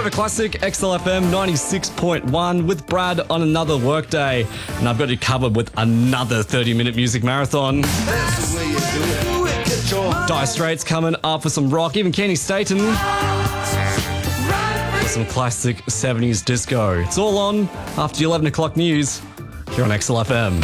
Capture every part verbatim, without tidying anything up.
Forever Classic, X L F M ninety-six point one with Brad on another workday. And I've got you covered with another thirty-minute music marathon. That's the way you do it. Get your Dire Straits coming up for some rock, even Kenny Staten. Some classic seventies disco. It's all on after the eleven o'clock news here on X L F M.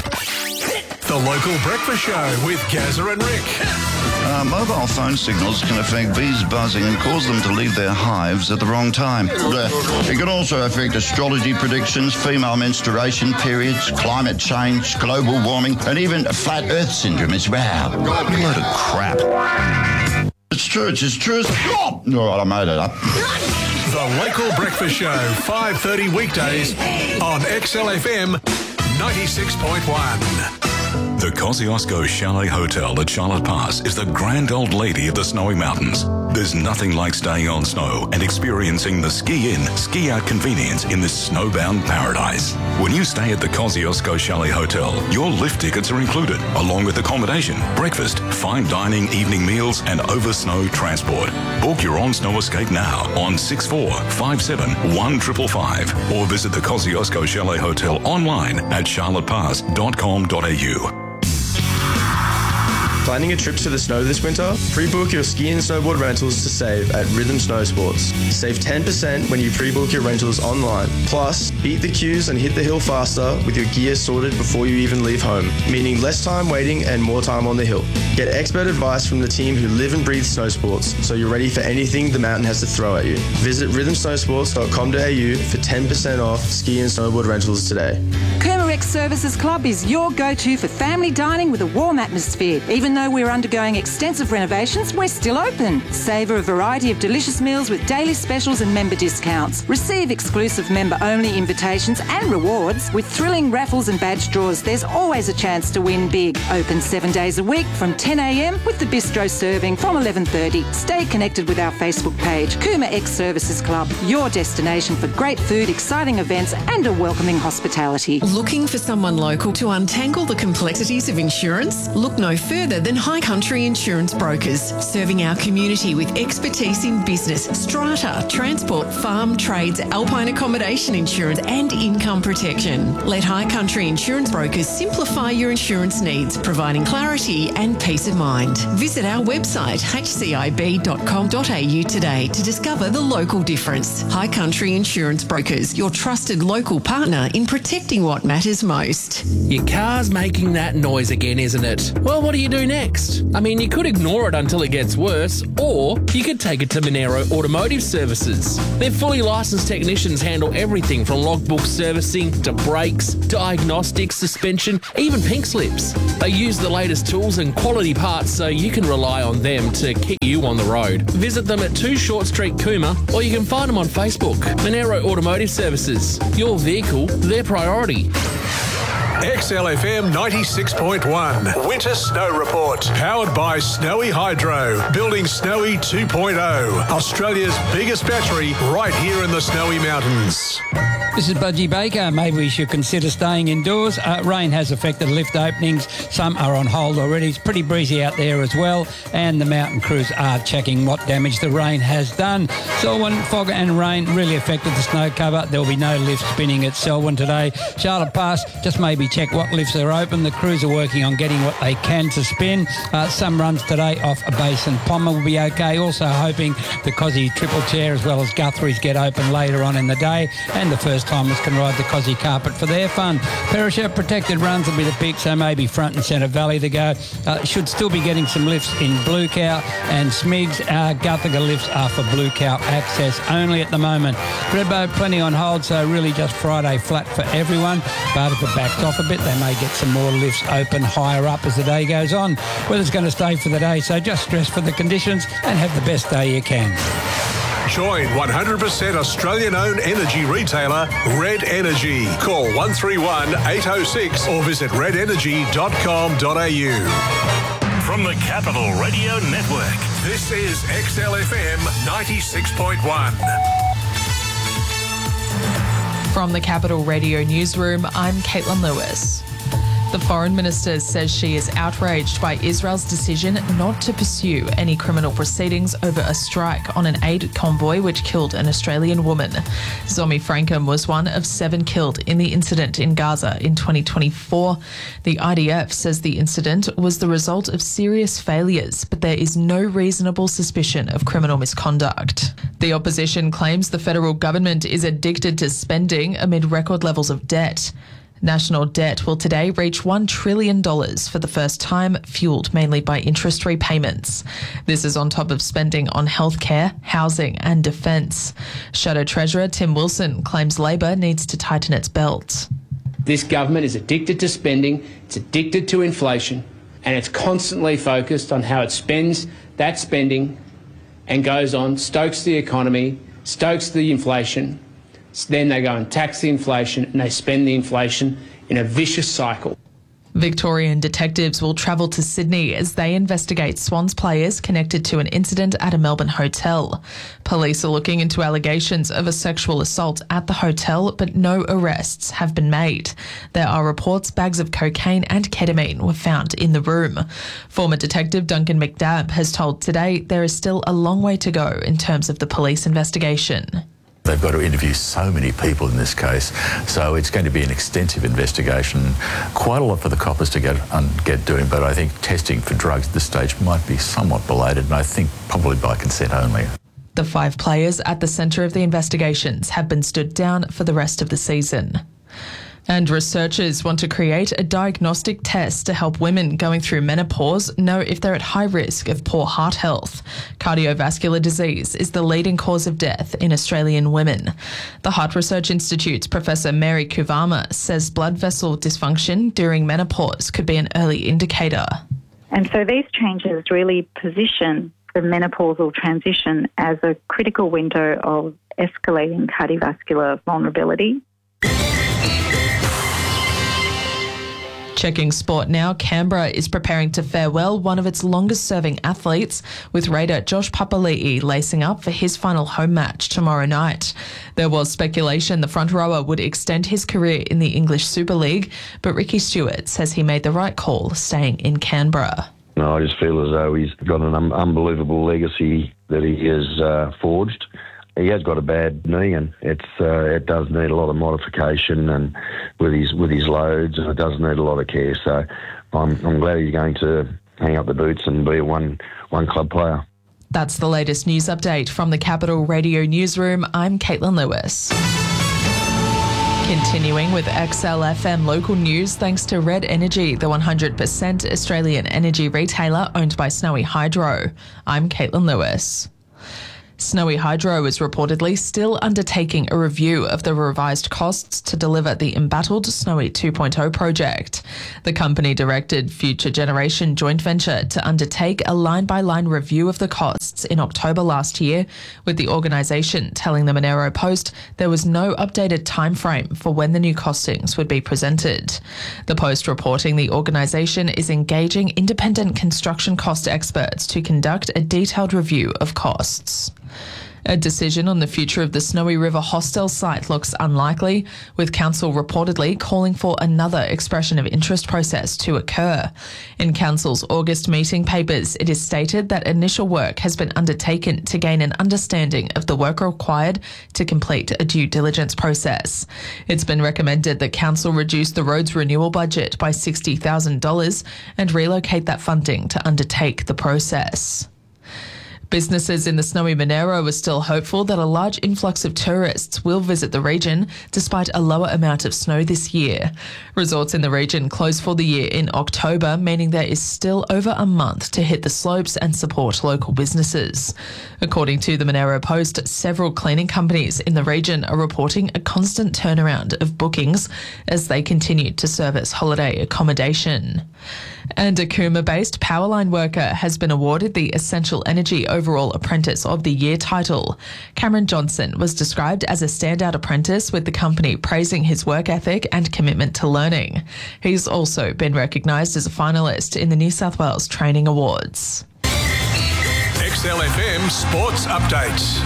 The local breakfast show with Gazza and Rick. Uh, mobile phone signals can affect bees buzzing and cause them to leave their hives at the wrong time. Uh, it can also affect astrology predictions, female menstruation periods, climate change, global warming, and even flat earth syndrome as well. What a load of crap. It's true, it's as true as... Oh! All right, I made it up. The local breakfast show, five thirty weekdays on X L F M ninety-six point one. The Kosciuszko Chalet Hotel at Charlotte Pass is the grand old lady of the snowy mountains. There's nothing like staying on snow and experiencing the ski-in, ski-out convenience in this snowbound paradise. When you stay at the Kosciuszko Chalet Hotel, your lift tickets are included, along with accommodation, breakfast, fine dining, evening meals, and over-snow transport. Book your own snow escape now on six four five seven one five five five or visit the Kosciuszko Chalet Hotel online at charlotte pass dot com dot a u. Planning a trip to the snow this winter? Pre-book your ski and snowboard rentals to save at Rhythm Snow Sports. Save ten percent when you pre-book your rentals online. Plus, beat the queues and hit the hill faster with your gear sorted before you even leave home, meaning less time waiting and more time on the hill. Get expert advice from the team who live and breathe snow sports, so you're ready for anything the mountain has to throw at you. Visit rhythm snow sports dot com dot a u for ten percent off ski and snowboard rentals today. Cooma X Services Club is your go-to for family dining with a warm atmosphere. Even though we're undergoing extensive renovations, we're still open. Savour a variety of delicious meals with daily specials and member discounts. Receive exclusive member-only invitations and rewards. With thrilling raffles and badge draws, there's always a chance to win big. Open seven days a week from ten a m with the bistro serving from eleven thirty. Stay connected with our Facebook page, Cooma X Services Club, your destination for great food, exciting events and a welcoming hospitality. Looking for someone local to untangle the complexities of insurance? Look no further than High Country Insurance Brokers, serving our community with expertise in business, strata, transport, farm, trades, alpine accommodation insurance and income protection. Let High Country Insurance Brokers simplify your insurance needs, providing clarity and peace of mind. Visit our website h c i b dot com dot a u today to discover the local difference. High Country Insurance Brokers, your trusted local partner in protecting what matters most. Your car's making that noise again, isn't it? Well, what do you do next? I mean, you could ignore it until it gets worse, or you could take it to Monero Automotive Services. Their fully licensed technicians handle everything from logbook servicing to brakes, diagnostics, suspension, even pink slips. They use the latest tools and quality parts so you can rely on them to keep you on the road. Visit them at two Short Street, Cooma, or you can find them on Facebook. Monero Automotive Services. Your vehicle, their priority. X L F M ninety-six point one Winter Snow Report. Powered by Snowy Hydro. Building Snowy two point oh. Australia's biggest battery right here in the Snowy Mountains. This is Budgie Baker. Maybe we should consider staying indoors. Uh, rain has affected lift openings. Some are on hold already. It's pretty breezy out there as well. And the mountain crews are checking what damage the rain has done. Selwyn, fog and rain really affected the snow cover. There will be no lift spinning at Selwyn today. Charlotte Pass, just maybe check what lifts are open. The crews are working on getting what they can to spin. Uh, some runs today off a base and Pommer will be okay. Also hoping the Cosy Triple Chair as well as Guthrie's get open later on in the day. And the first timers can ride the Cosy carpet for their fun. Perisher protected runs will be the pick, so maybe front and centre valley to go. Uh, should still be getting some lifts in Blue Cow and Smigs. Uh, Guthiga lifts are for Blue Cow access only at the moment. Redbow plenty on hold, so really just Friday flat for everyone. But if it backs off a bit, they may get some more lifts open higher up as the day goes on. Weather's going to stay for the day, so just stress for the conditions and have the best day you can. Join one hundred percent Australian-owned energy retailer Red Energy. Call one three one eight oh six or visit red energy dot com dot a u. From the Capital Radio Network, this is X L F M ninety-six point one. From the Capital Radio Newsroom, I'm Caitlin Lewis. The Foreign Minister says she is outraged by Israel's decision not to pursue any criminal proceedings over a strike on an aid convoy which killed an Australian woman. Zomi Frankham was one of seven killed in the incident in Gaza in twenty twenty-four. The I D F says the incident was the result of serious failures, but there is no reasonable suspicion of criminal misconduct. The opposition claims the federal government is addicted to spending amid record levels of debt. National debt will today reach one trillion dollars for the first time, fuelled mainly by interest repayments. This is on top of spending on healthcare, housing and defence. Shadow Treasurer Tim Wilson claims Labor needs to tighten its belt. This government is addicted to spending, it's addicted to inflation, and it's constantly focused on how it spends that spending and goes on, stokes the economy, stokes the inflation. Then they go and tax the inflation and they spend the inflation in a vicious cycle. Victorian detectives will travel to Sydney as they investigate Swans players connected to an incident at a Melbourne hotel. Police are looking into allegations of a sexual assault at the hotel, but no arrests have been made. There are reports bags of cocaine and ketamine were found in the room. Former detective Duncan McDabb has told Today there is still a long way to go in terms of the police investigation. They've got to interview so many people in this case, so it's going to be an extensive investigation. Quite a lot for the coppers to get um, get doing, but I think testing for drugs at this stage might be somewhat belated, and I think probably by consent only. The five players at the centre of the investigations have been stood down for the rest of the season. And researchers want to create a diagnostic test to help women going through menopause know if they're at high risk of poor heart health. Cardiovascular disease is the leading cause of death in Australian women. The Heart Research Institute's Professor Mary Kuvama says blood vessel dysfunction during menopause could be an early indicator. And so these changes really position the menopausal transition as a critical window of escalating cardiovascular vulnerability. Checking sport now, Canberra is preparing to farewell one of its longest-serving athletes, with Raider Josh Papali'i lacing up for his final home match tomorrow night. There was speculation the front rower would extend his career in the English Super League, but Ricky Stewart says he made the right call staying in Canberra. No, I just feel as though he's got an un- unbelievable legacy that he has uh, forged. He has got a bad knee, and it's uh, it does need a lot of modification and with his with his loads, and it does need a lot of care. So I'm I'm glad he's going to hang up the boots and be a one one club player. That's the latest news update from the Capital Radio Newsroom. I'm Caitlin Lewis. Continuing with X L F M local news, thanks to Red Energy, the one hundred percent Australian energy retailer owned by Snowy Hydro. I'm Caitlin Lewis. Snowy Hydro is reportedly still undertaking a review of the revised costs to deliver the embattled Snowy two point oh project. The company directed Future Generation joint venture to undertake a line-by-line review of the costs in October last year, with the organisation telling the Monero Post there was no updated timeframe for when the new costings would be presented. The Post reporting the organisation is engaging independent construction cost experts to conduct a detailed review of costs. A decision on the future of the Snowy River hostel site looks unlikely, with Council reportedly calling for another expression of interest process to occur. In Council's August meeting papers, it is stated that initial work has been undertaken to gain an understanding of the work required to complete a due diligence process. It's been recommended that Council reduce the road's renewal budget by sixty thousand dollars and relocate that funding to undertake the process. Businesses in the Snowy Monero are still hopeful that a large influx of tourists will visit the region despite a lower amount of snow this year. Resorts in the region close for the year in October, meaning there is still over a month to hit the slopes and support local businesses. According to the Monero Post, several cleaning companies in the region are reporting a constant turnaround of bookings as they continue to service holiday accommodation. And a Cooma-based Powerline worker has been awarded the Essential Energy Overall Apprentice of the Year title. Cameron Johnson was described as a standout apprentice, with the company praising his work ethic and commitment to learning. He's also been recognised as a finalist in the New South Wales Training Awards. X L F M Sports Updates.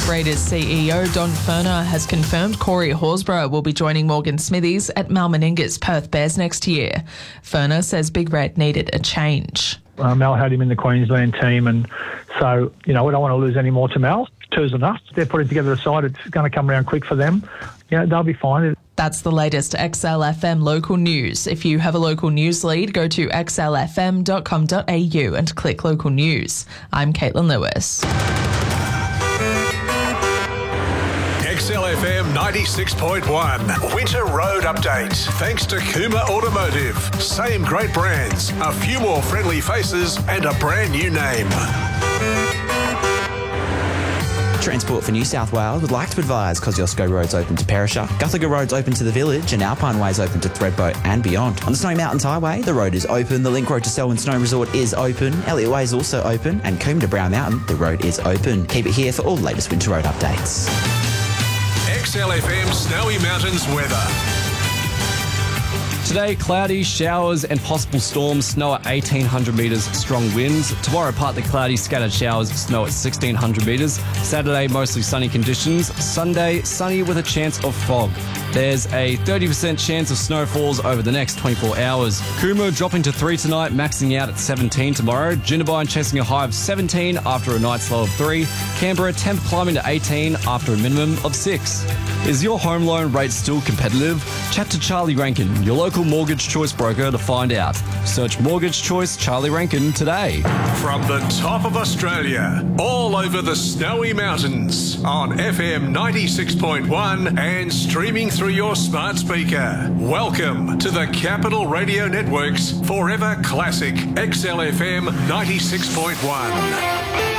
Raiders C E O Don Furner has confirmed Corey Horsburgh will be joining Morgan Smithies at Mal Meninga's Perth Bears next year. Furner says Big Red needed a change. Uh, Mal had him in the Queensland team, and so, you know, we don't want to lose any more to Mal. Two's enough. They're putting together a side. It's going to come around quick for them. You know, they'll be fine. That's the latest X L F M local news. If you have a local news lead, go to x l f m dot com dot a u and click local news. I'm Caitlin Lewis. X L F M ninety-six point one Winter Road Update. Thanks to Kuma Automotive. Same great brands, a few more friendly faces and a brand new name. Transport for New South Wales would like to advise Kosciuszko Road's open to Perisher, Guthaga Road's open to the Village and Alpine Way's open to Thredbo and beyond. On the Snowy Mountains Highway, the road is open, the link road to Selwyn Snow Resort is open, Elliott Way is also open and Coombe to Brown Mountain, the road is open. Keep it here for all the latest winter road updates. X L F M Snowy Mountains weather. Today, cloudy, showers and possible storms, snow at eighteen hundred metres, strong winds. Tomorrow, partly cloudy, scattered showers, snow at sixteen hundred metres. Saturday, mostly sunny conditions. Sunday, sunny with a chance of fog. There's a thirty percent chance of snowfalls over the next twenty-four hours. Coomera dropping to three tonight, maxing out at seventeen tomorrow. Jindabyne chasing a high of seventeen after a night's low of three. Canberra, temp climbing to eighteen after a minimum of six. Is your home loan rate still competitive? Chat to Charlie Rankin, your local mortgage choice broker, to find out. Search Mortgage Choice Charlie Rankin today. From the top of Australia, all over the Snowy Mountains, on F M ninety-six point one and streaming through your smart speaker. Welcome to the Capital Radio Network's Forever Classic X L F M ninety-six point one.